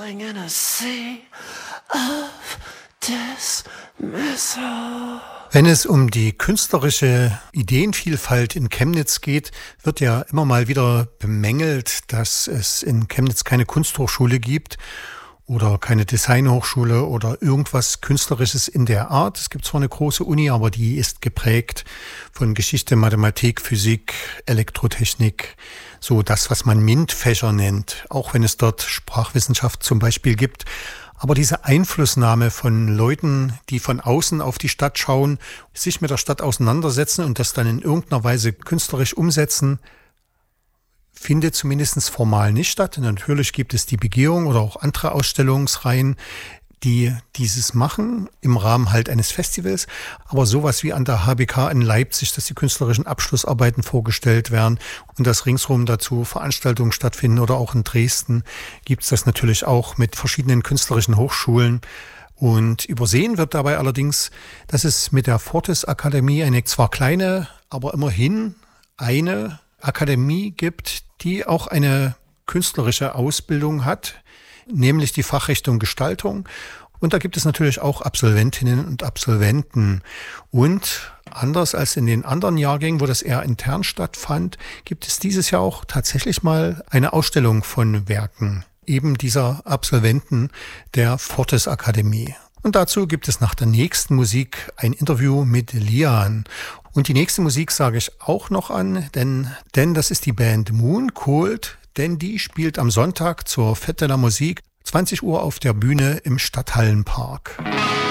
Falling in a sea of dismissal. Wenn es um die künstlerische Ideenvielfalt in Chemnitz geht, wird ja immer mal wieder bemängelt, dass es in Chemnitz keine Kunsthochschule gibt oder keine Designhochschule oder irgendwas Künstlerisches in der Art. Es gibt zwar eine große Uni, aber die ist geprägt von Geschichte, Mathematik, Physik, Elektrotechnik, so das, was man MINT-Fächer nennt, auch wenn es dort Sprachwissenschaft zum Beispiel gibt. Aber diese Einflussnahme von Leuten, die von außen auf die Stadt schauen, sich mit der Stadt auseinandersetzen und das dann in irgendeiner Weise künstlerisch umsetzen, findet zumindest formal nicht statt. Natürlich gibt es die Begehung oder auch andere Ausstellungsreihen, die dieses machen, im Rahmen halt eines Festivals. Aber sowas wie an der HBK in Leipzig, dass die künstlerischen Abschlussarbeiten vorgestellt werden und dass ringsherum dazu Veranstaltungen stattfinden oder auch in Dresden gibt es das natürlich auch mit verschiedenen künstlerischen Hochschulen. Und übersehen wird dabei allerdings, dass es mit der Fortis Akademie eine zwar kleine, aber immerhin eine Akademie gibt, die auch eine künstlerische Ausbildung hat, nämlich die Fachrichtung Gestaltung. Und da gibt es natürlich auch Absolventinnen und Absolventen. Und anders als in den anderen Jahrgängen, wo das eher intern stattfand, gibt es dieses Jahr auch tatsächlich mal eine Ausstellung von Werken eben dieser Absolventen der Fortis Akademie. Und dazu gibt es nach der nächsten Musik ein Interview mit Lian. Und die nächste Musik sage ich auch noch an, denn das ist die Band Moon Cold, denn die spielt am Sonntag zur Fête de la Musique 20 Uhr auf der Bühne im Stadthallenpark.